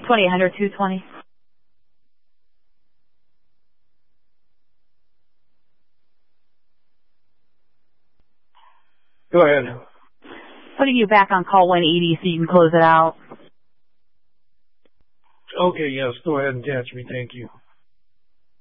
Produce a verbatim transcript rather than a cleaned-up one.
twenty-eight hundred, two twenty. Go ahead. Putting you back on call one eighty so you can close it out. Okay, yes, go ahead and catch me. Thank you.